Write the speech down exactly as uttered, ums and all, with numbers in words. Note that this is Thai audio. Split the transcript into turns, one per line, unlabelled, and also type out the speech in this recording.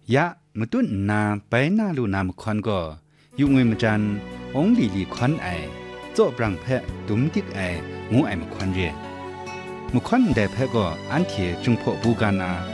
ยะมตุนนาไปนาลูนามควันก็ยุงเวมจันองลีลีควันไอโจบรังเพะดุมดิกไองูไอมควันเรมุควันเดเพะก็อันเทจุงพอบูกานา